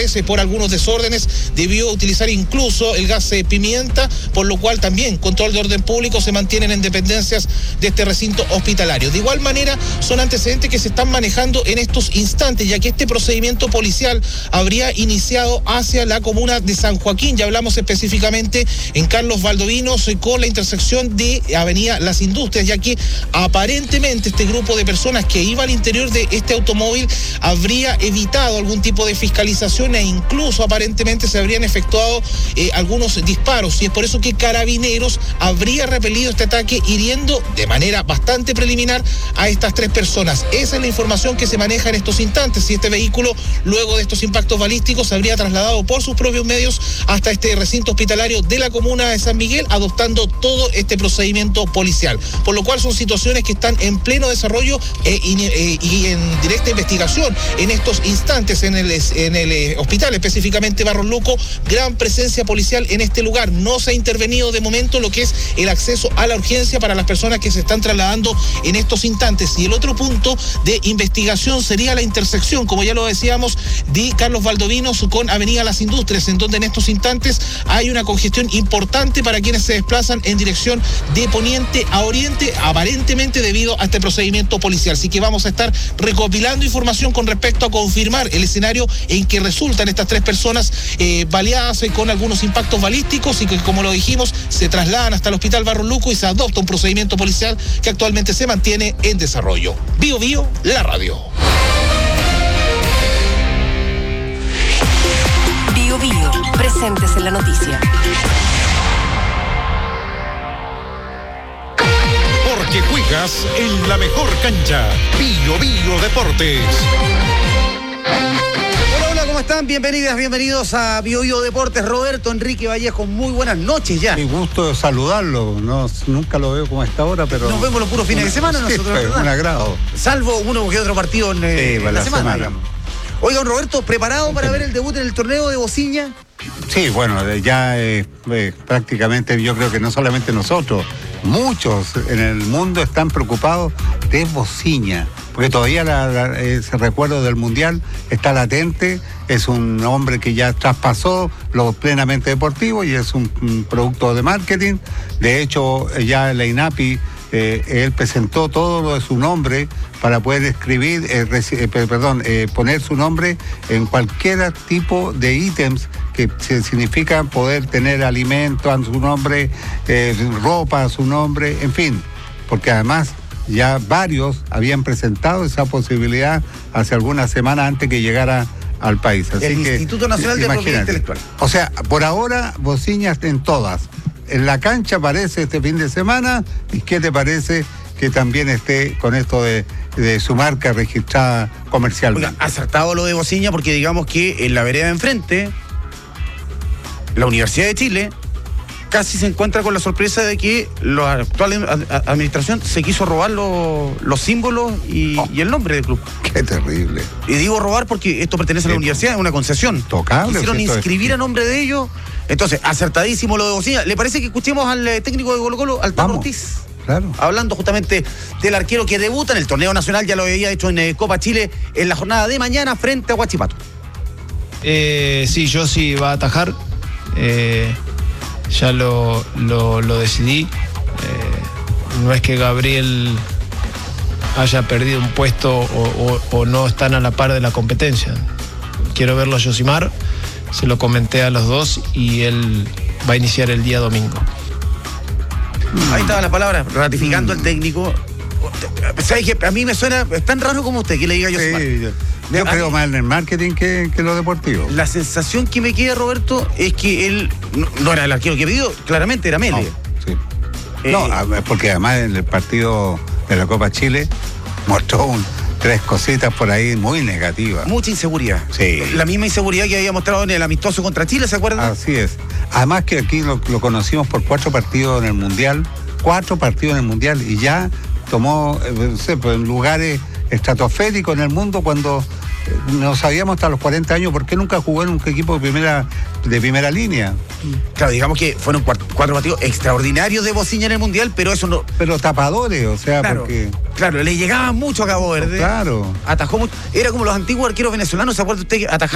parece por algunos desórdenes, debió utilizar incluso el gas pimienta, por lo cual también control de orden público se mantienen en dependencias de este recinto hospitalario. De igual manera, son antecedentes que se están manejando en estos instantes, ya que este procedimiento policial habría iniciado hacia la comuna de San Joaquín. Ya hablamos específicamente en Carlos Valdovinos con la intersección de Avenida Las Industrias, ya que aparentemente este grupo de personas que iba al interior de este automóvil habría evitado algún tipo de fiscalización e incluso aparentemente se habrían efectuado algunos disparos, y es por eso que Carabineros habría repelido este ataque, hiriendo de manera bastante preliminar a estas 3 personas. Esa es la información que se maneja en estos instantes, y este vehículo, luego de estos impactos balísticos, se habría trasladado por sus propios medios hasta este recinto hospitalario de la comuna de San Miguel, adoptando todo este procedimiento policial. Por lo cual son situaciones que están en pleno desarrollo y en directa investigación en estos instantes en el hospital, específicamente Barros Luco. Gran presencia policial en este lugar. No se ha intervenido de momento lo que es el acceso a la urgencia para las personas que se están trasladando en estos instantes. Y el otro punto de investigación sería la intersección, como ya lo decíamos, de Carlos Valdovinos con Avenida Las Industrias, en donde en estos instantes hay una congestión importante para quienes se desplazan en dirección de poniente a oriente, aparentemente debido a este procedimiento policial. Así que vamos a estar recopilando información con respecto a confirmar el escenario en que resultan estas 3 personas baleadas con algunos impactos balísticos, y que, como lo dijimos, se trasladan hasta el hospital Barros Luco y se adopta un procedimiento policial que actualmente se mantiene en desarrollo. Bio Bio, la radio. Bio Bio, presentes en la noticia. Porque juegas en la mejor cancha. Bio Bio Deportes. ¿Cómo están? Bienvenidas, bienvenidos a Bio Bio Deportes. Roberto Enrique Vallejo, muy buenas noches ya. Mi gusto saludarlo, nunca lo veo como a esta hora, pero... Nos vemos los puros fines de semana nosotros, ¿verdad? Un agrado. Salvo uno que otro partido en la semana. Oiga, don Roberto, ¿preparado para ver el debut en el torneo de Bociña? Sí, bueno, ya prácticamente yo creo que no solamente nosotros, muchos en el mundo están preocupados de Bociña, porque todavía ese recuerdo del Mundial está latente. Es un hombre que ya traspasó lo plenamente deportivo y es un producto de marketing. De hecho, ya la INAPI, él presentó todo lo de su nombre para poder escribir, poner su nombre en cualquier tipo de ítems que significa poder tener alimentos a su nombre, ropa a su nombre, en fin, porque además ya varios habían presentado esa posibilidad hace algunas semanas antes que llegara al país. Así el que, Instituto Nacional de Propiedad Intelectual. O sea, por ahora, Bociña en todas. En la cancha aparece este fin de semana. ¿Y qué te parece que también esté con esto de su marca registrada comercialmente? Oiga, acertado lo de Bociña, porque digamos que en la vereda de enfrente, la Universidad de Chile casi se encuentra con la sorpresa de que la actual administración se quiso robar los símbolos y el nombre del club. Qué terrible. Y digo robar porque esto pertenece a la universidad, es una concesión. Tocable. Quisieron inscribir a nombre de ellos. Entonces, acertadísimo lo de Bociña. ¿Le parece que escuchemos al técnico de Colo-Colo, al Tano Ortiz? Claro. Hablando justamente del arquero que debuta en el torneo nacional, ya lo había hecho en Copa Chile en la jornada de mañana frente a Huachipato. Sí, yo sí va a atajar. Ya lo decidí. No es que Gabriel haya perdido un puesto o no están a la par de la competencia. Quiero verlo a Yosimar, se lo comenté a los dos y él va a iniciar el día domingo. Ahí estaban las palabras, ratificando al técnico. ¿Sabes qué? A mí me suena tan raro como usted que le diga Yosimar. Sí, yo creo más en el marketing que lo deportivo. La sensación que me queda, Roberto, es que él no era el arquero que pidió, claramente era Mele. No, porque además en el partido de la Copa Chile mostró 3 cositas por ahí muy negativas. Mucha inseguridad. Sí. La misma inseguridad que había mostrado en el amistoso contra Chile, ¿se acuerdan? Así es. Además que aquí lo conocimos por 4 partidos en el Mundial, 4 partidos en el Mundial, y ya tomó, no sé, pues, en lugares estratosféricos en el mundo cuando no sabíamos hasta los 40 años por qué nunca jugó en un equipo de primera línea. Claro, digamos que fueron 4 partidos extraordinarios de Bociña en el Mundial, pero eso no... Pero tapadores, o sea, claro, porque... Claro, le llegaban mucho a Cabo Verde. Claro. Atajó mucho. Era como los antiguos arqueros venezolanos, ¿se acuerda usted que atajaban